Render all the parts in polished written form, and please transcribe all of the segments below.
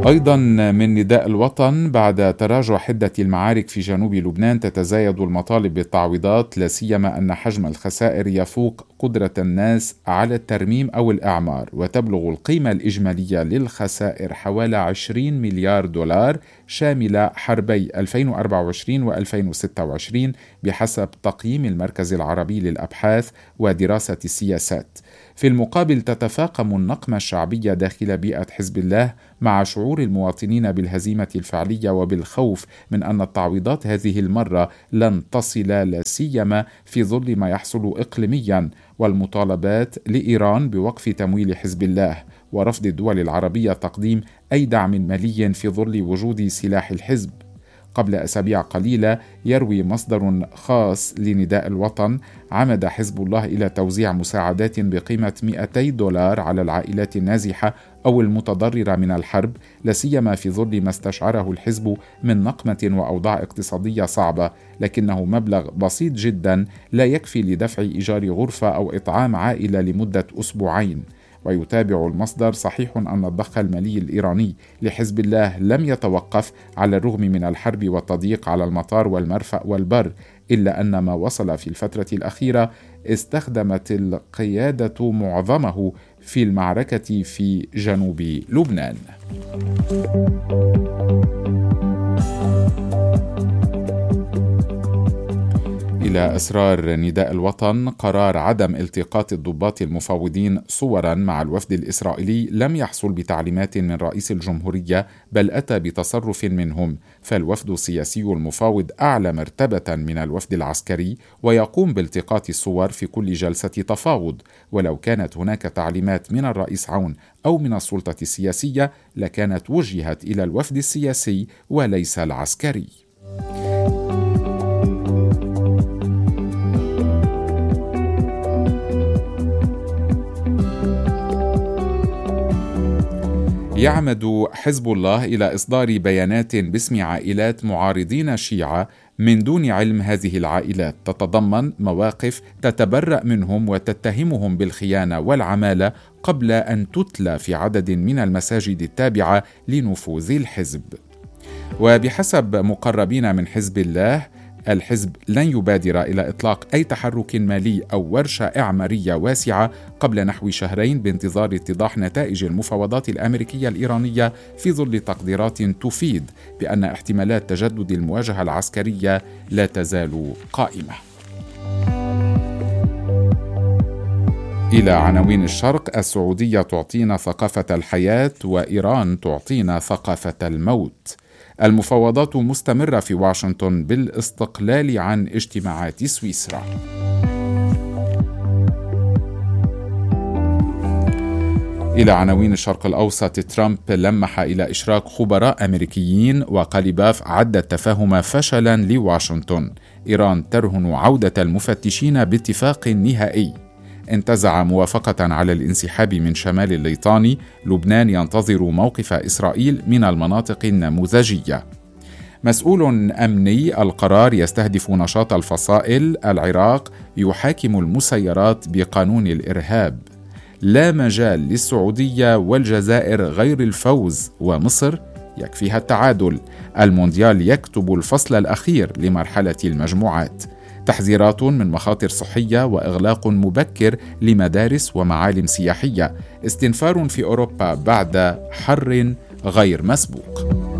أيضا من نداء الوطن: بعد تراجع حدة المعارك في جنوب لبنان تتزايد المطالب بالتعويضات، لا سيما أن حجم الخسائر يفوق قدرة الناس على الترميم أو الإعمار، وتبلغ القيمة الإجمالية للخسائر حوالي 20 مليار دولار شاملة حربي 2024 و2026 بحسب تقييم المركز العربي للأبحاث ودراسة السياسات. في المقابل تتفاقم النقمة الشعبية داخل بيئة حزب الله مع شعور المواطنين بالهزيمة الفعلية وبالخوف من أن التعويضات هذه المرة لن تصل، لا سيما في ظل ما يحصل إقليميا والمطالبات لإيران بوقف تمويل حزب الله ورفض الدول العربية تقديم أي دعم مالي في ظل وجود سلاح الحزب. قبل أسابيع قليلة يروي مصدر خاص لنداء الوطن: عمد حزب الله إلى توزيع مساعدات بقيمة 200 دولار على العائلات النازحة أو المتضررة من الحرب، لاسيما في ظل ما استشعره الحزب من نقمة وأوضاع اقتصادية صعبة، لكنه مبلغ بسيط جدا لا يكفي لدفع إيجار غرفة أو إطعام عائلة لمدة أسبوعين. ويتابع المصدر: صحيح أن الضخ المالي الإيراني لحزب الله لم يتوقف على الرغم من الحرب والتضييق على المطار والمرفأ والبر، إلا أن ما وصل في الفترة الأخيرة استخدمت القيادة معظمه في المعركة في جنوب لبنان. إلى أسرار نداء الوطن: قرار عدم التقاط الضباط المفاوضين صورا مع الوفد الإسرائيلي لم يحصل بتعليمات من رئيس الجمهورية، بل أتى بتصرف منهم، فالوفد السياسي المفاوض أعلى مرتبة من الوفد العسكري ويقوم بالتقاط الصور في كل جلسة تفاوض. ولو كانت هناك تعليمات من الرئيس عون أو من السلطة السياسية لكانت وجهت إلى الوفد السياسي وليس العسكري. يعمد حزب الله إلى إصدار بيانات باسم عائلات معارضين شيعة من دون علم هذه العائلات، تتضمن مواقف تتبرأ منهم وتتهمهم بالخيانة والعمالة قبل أن تتلى في عدد من المساجد التابعة لنفوذ الحزب. وبحسب مقربين من حزب الله، الحزب لن يبادر إلى إطلاق أي تحرك مالي أو ورشة إعمارية واسعة قبل نحو شهرين بانتظار اتضاح نتائج المفاوضات الأمريكية الإيرانية، في ظل تقديرات تفيد بأن احتمالات تجدد المواجهة العسكرية لا تزال قائمة. إلى عناوين الشرق: السعودية تعطينا ثقافة الحياة وإيران تعطينا ثقافة الموت. المفاوضات مستمرة في واشنطن بالاستقلال عن اجتماعات سويسرا. إلى عناوين الشرق الأوسط: ترامب لمح إلى إشراك خبراء أمريكيين، وقاليباف عد التفاهم فشلا لواشنطن. إيران ترهن عودة المفتشين باتفاق نهائي. انتزع موافقة على الانسحاب من شمال الليطاني. لبنان ينتظر موقف إسرائيل من المناطق النموذجية. مسؤول أمني: القرار يستهدف نشاط الفصائل. العراق يحاكم المسيرات بقانون الإرهاب. لا مجال للسعودية والجزائر غير الفوز، ومصر يكفيها التعادل. المونديال يكتب الفصل الأخير لمرحلة المجموعات. تحذيرات من مخاطر صحية وإغلاق مبكر لمدارس ومعالم سياحية. استنفار في أوروبا بعد حر غير مسبوق.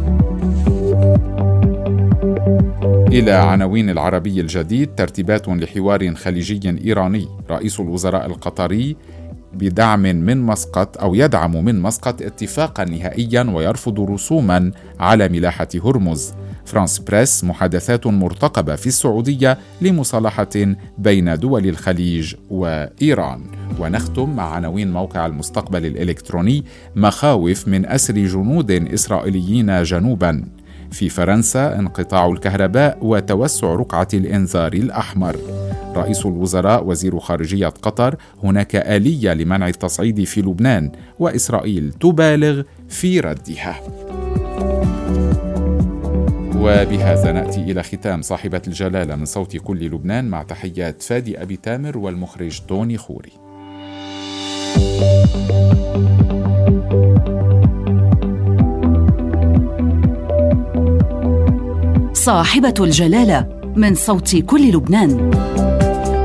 إلى عناوين العربي الجديد: ترتيبات لحوار خليجي إيراني. رئيس الوزراء القطري يدعم من مسقط اتفاقا نهائيا ويرفض رسوما على ملاحة هرمز. فرانس بريس: محادثات مرتقبة في السعودية لمصالحة بين دول الخليج وإيران. ونختم مع عناوين موقع المستقبل الإلكتروني: مخاوف من أسر جنود إسرائيليين جنوبا. في فرنسا انقطاع الكهرباء وتوسع رقعة الإنذار الأحمر. رئيس الوزراء وزير خارجية قطر: هناك آلية لمنع التصعيد في لبنان، وإسرائيل تبالغ في ردها. وبهذا نأتي إلى ختام صاحبة الجلالة من صوت كل لبنان، مع تحيات فادي أبي تامر والمخرج توني خوري. صاحبة الجلالة، من صوت كل لبنان.